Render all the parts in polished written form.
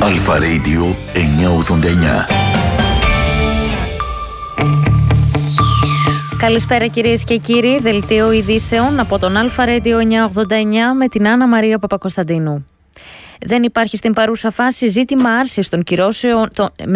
Αλφα Radio 989. Καλησπέρα κυρίες και κύριοι, δελτίο ειδήσεων από τον Αλφα Radio 989 με την Άννα Μαρία Παπακοσταντίνου. Δεν υπάρχει στην παρούσα φάση ζήτημα άρσης των κυρώσεων,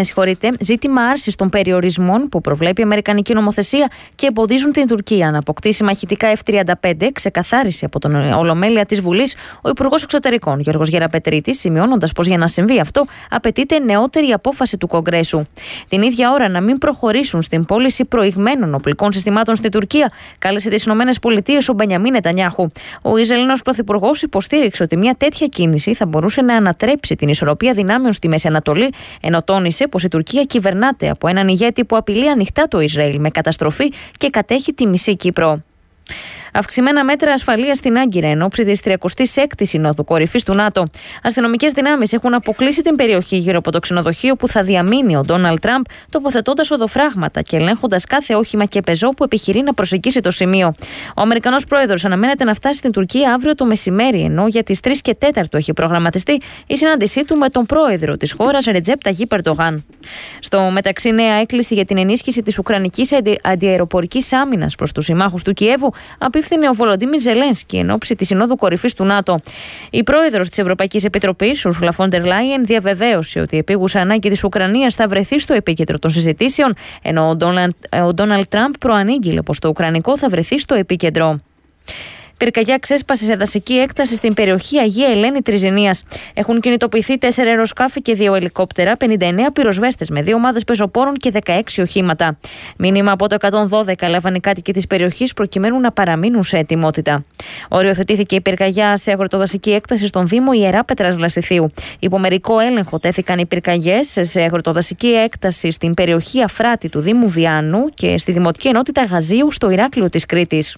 ζήτημα άρσης των περιορισμών που προβλέπει η Αμερικανική νομοθεσία και εμποδίζουν την Τουρκία να αποκτήσει μαχητικά F-35, ξεκαθάρισε από τον Ολομέλεια της Βουλής ο Υπουργός Εξωτερικών Γιώργος Γεραπετρίτης, σημειώνοντας πως για να συμβεί αυτό απαιτείται νεότερη απόφαση του Κογκρέσου. Την ίδια ώρα να μην προχωρήσουν στην πώληση προηγμένων οπλικών συστημάτων στη Τουρκία, κάλεσε τις ΗΠΑ ο Μπενιαμίν Νετανιάχου. Ο Ισραηλινός Πρωθυπουργός υποστήριξε ότι μια τέτοια κίνηση θα μπορούσε να ανατρέψει την ισορροπία δυνάμεων στη Μέση Ανατολή, ενώ τόνισε πως η Τουρκία κυβερνάται από έναν ηγέτη που απειλεί ανοιχτά το Ισραήλ με καταστροφή και κατέχει τη μισή Κύπρο. Αυξημένα μέτρα ασφαλείας στην Άγκυρα εν ώψη της 36ης Συνόδου Κορυφής του ΝΑΤΟ. Αστυνομικές δυνάμεις έχουν αποκλείσει την περιοχή γύρω από το ξενοδοχείο που θα διαμείνει ο Ντόναλντ Τραμπ, τοποθετώντας οδοφράγματα και ελέγχοντας κάθε όχημα και πεζό που επιχειρεί να προσεγγίσει το σημείο. Ο Αμερικανός πρόεδρος αναμένεται να φτάσει στην Τουρκία αύριο το μεσημέρι, ενώ για τις 3:04 έχει προγραμματιστεί η συνάντησή του με τον πρόεδρο της χώρας, Ρετζέπ Ταγίπ Ερντογάν. Στο μεταξύ, νέα έκκληση για την ενίσχυση της ουκρανικής αντιαεροπορικής άμυνας προς τους συμμάχους του Κιέβου απίφθινε ο Βολοντίμιρ Ζελένσκι εν ώψη της Συνόδου Κορυφής του ΝΑΤΟ. Η πρόεδρος της Ευρωπαϊκής Επιτροπής, Ursula von der Leyen, διαβεβαίωσε ότι η επίγουσα ανάγκη της Ουκρανίας θα βρεθεί στο επίκεντρο των συζητήσεων, ενώ ο Ντόναλντ Τραμπ προανήγγειλε πως το Ουκρανικό θα βρεθεί στο επίκεντρο. Πυρκαγιά ξέσπασε σε δασική έκταση στην περιοχή Αγία Ελένη Τριζηνίας. Έχουν κινητοποιηθεί 4 αεροσκάφη και 2 ελικόπτερα, 59 πυροσβέστες με 2 ομάδες πεζοπόρων και 16 οχήματα. Μήνυμα από το 112 έλαβαν οι κάτοικοι της περιοχής προκειμένου να παραμείνουν σε ετοιμότητα. Οριοθετήθηκε η πυρκαγιά σε αγροτοδασική έκταση στον Δήμο Ιεράπετρας Λασιθίου. Υπό μερικό έλεγχο τέθηκαν οι πυρκαγιές σε αγροτοδασική έκταση στην περιοχή Αφράτη του Δήμου Βιάνου και στη Δημοτική Ενότητα Γαζίου στο Ηράκλειο της Κρήτης.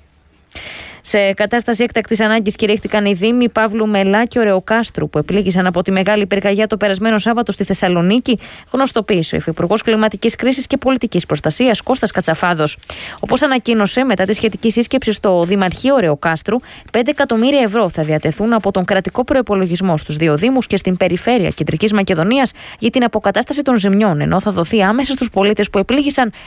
Σε κατάσταση έκτακτης ανάγκης κηρύχθηκαν οι Δήμοι Παύλου Μελά και Ωρεοκάστρου που επλήγησαν από τη μεγάλη πυρκαγιά το περασμένο Σάββατο στη Θεσσαλονίκη, γνωστοποίησε ο Υφυπουργός Κλιματικής Κρίσης και Πολιτικής Προστασίας Κώστας Κατσαφάδος. Όπως ανακοίνωσε, μετά τη σχετική σύσκεψη στο Δημαρχείο Ωρεοκάστρου, 5 εκατομμύρια ευρώ θα διατεθούν από τον κρατικό προϋπολογισμό στους 2 Δήμους και στην περιφέρεια Κεντρικής Μακεδονίας για την αποκατάσταση των ζημιών, ενώ θα δοθεί άμεσα στους πολίτες που επλήγησαν